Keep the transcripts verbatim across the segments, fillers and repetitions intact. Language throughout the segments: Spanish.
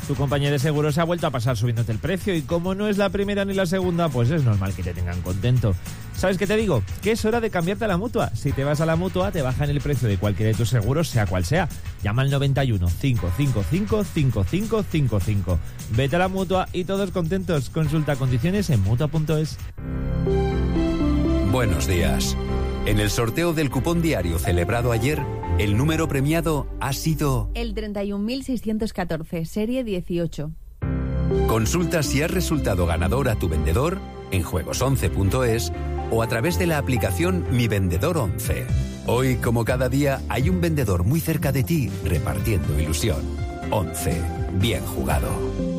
Tu compañía de seguros se ha vuelto a pasar subiéndote el precio y como no es la primera ni la segunda, pues es normal que te tengan contento. ¿Sabes qué te digo? Que es hora de cambiarte a la Mutua. Si te vas a la Mutua, te bajan el precio de cualquiera de tus seguros, sea cual sea. Llama al noventa y uno, cinco cinco cinco, cinco cinco cinco cinco. Vete a la Mutua y todos contentos. Consulta condiciones en mutua punto es. Buenos días. En el sorteo del cupón diario celebrado ayer, el número premiado ha sido... El treinta y un mil seiscientos catorce, serie dieciocho. Consulta si has resultado ganador a tu vendedor en juegos once punto es o a través de la aplicación Mi Vendedor once. Hoy, como cada día, hay un vendedor muy cerca de ti repartiendo ilusión. once. Bien jugado.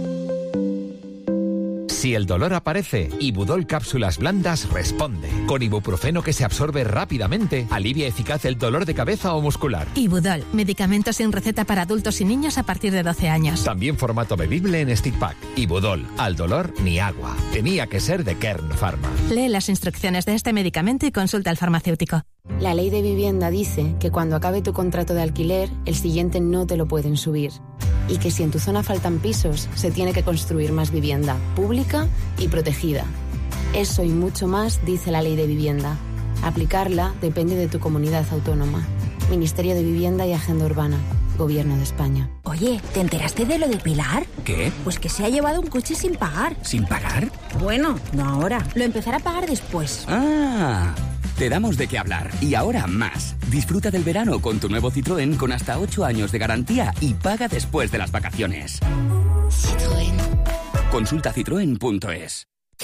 Si el dolor aparece, Ibudol Cápsulas Blandas responde. Con ibuprofeno que se absorbe rápidamente, alivia eficaz el dolor de cabeza o muscular. Ibudol, medicamento sin receta para adultos y niños a partir de doce años. También formato bebible en stick pack. Ibudol, al dolor ni agua. Tenía que ser de Kern Pharma. Lee las instrucciones de este medicamento y consulta al farmacéutico. La ley de vivienda dice que cuando acabe tu contrato de alquiler, el siguiente no te lo pueden subir. Y que si en tu zona faltan pisos, se tiene que construir más vivienda, pública y protegida. Eso y mucho más dice la ley de vivienda. Aplicarla depende de tu comunidad autónoma. Ministerio de Vivienda y Agenda Urbana. Gobierno de España. Oye, ¿te enteraste de lo de Pilar? ¿Qué? Pues que se ha llevado un coche sin pagar. ¿Sin pagar? Bueno, no ahora. Lo empezará a pagar después. Ah... Te damos de qué hablar. Y ahora más. Disfruta del verano con tu nuevo Citroën con hasta ocho años de garantía y paga después de las vacaciones. Citroën. Consulta citroen punto es.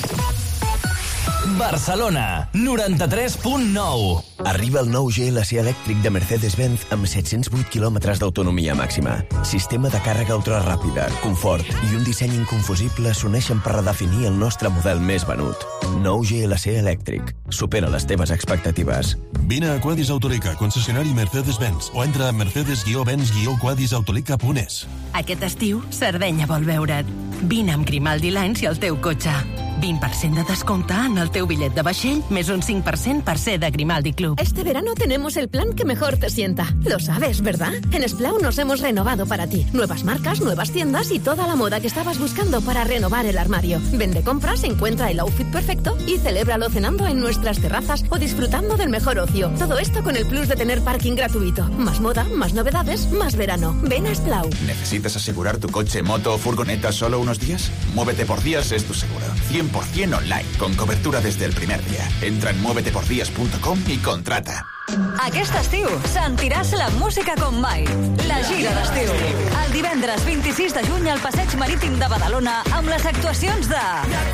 Barcelona, noranta-tres punt nou. Arriba el nou G L C elèctric de Mercedes-Benz amb set-cents vuit quilòmetres d'autonomia màxima. Sistema de càrrega ultraràpida, confort i un disseny inconfusible s'uneixen per redefinir el nostre model més venut. Nou G L C elèctric. Supera les teves expectatives. Vine a Quadis Autolica, concessionari Mercedes-Benz, o entra a mercedes benz quadis autolica punt es. Aquest estiu, Sardenya vol veure't. Vine amb Grimaldi Lines i el teu cotxe. vint per cent de descompte en el teu bitllet de vaixell, més un cinc per cent per ser de Grimaldi Club. Este verano tenemos el plan que mejor te sienta. Lo sabes, ¿verdad? En Splau nos hemos renovado para ti. Nuevas marcas, nuevas tiendas y toda la moda que estabas buscando para renovar el armario. Vende compras, encuentra el outfit perfecto y celébralo cenando en nuestras terrazas o disfrutando del mejor ocio. Todo esto con el plus de tener parking gratuito. Más moda, más novedades, más verano. Ven a Splau. ¿Necesitas asegurar tu coche, moto o furgoneta solo unos días? Muévete por días es tu seguro. cien por ciento online, con cobertura desde el primer día. Entra en muévete por días punto com i contrata. Aquest estiu sentiràs la música com mai. La gira d'estiu. El divendres vint-i-sis de juny al Passeig Marítim de Badalona amb les actuacions de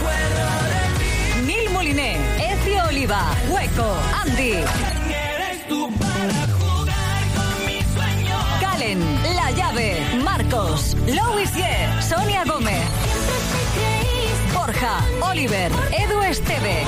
Nil Moliner, Ezio Oliva, Hueco, Andy, Calen, La Llave, Marcos, Louis Ye, Sonia Gómez, Borja, Oliver, Edu Esteve.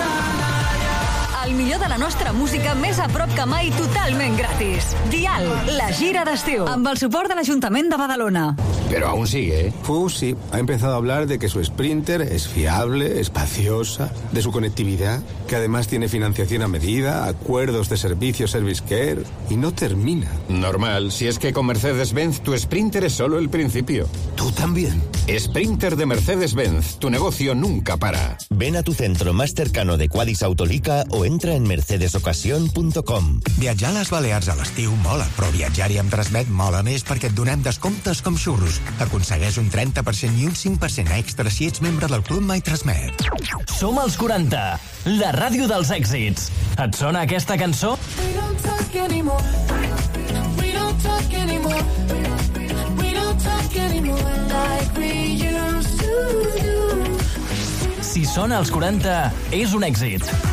El millor de la nostra música més a prop que mai, totalment gratis. Dial, la gira d'estiu. Amb el suport de l'Ajuntament de Badalona. Pero aún sigue, ¿eh? F U sí, ha empezado a hablar de que su Sprinter es fiable, espaciosa, de su conectividad, que además tiene financiación a medida, acuerdos de servicio Service Care, y no termina. Normal, si es que con Mercedes-Benz tu Sprinter es solo el principio. ¿Tú también? Sprinter de Mercedes-Benz, tu negocio nunca para. Ven a tu centro más cercano de Quadis Autolica o entra en mercedes ocasión punto com. Viatjar a les Balears a l'estiu mola, però viatjar-hi amb Transmet mola més perquè et donem descomptes com xurros. Aconsegueix un trenta per cent i un cinc per cent extra si ets membre del Club My Transmet. Som els quaranta, la ràdio dels èxits. Et sona aquesta cançó? We don't talk anymore. We don't talk anymore. We don't talk anymore like we used to do. Si sona als quaranta, és un èxit.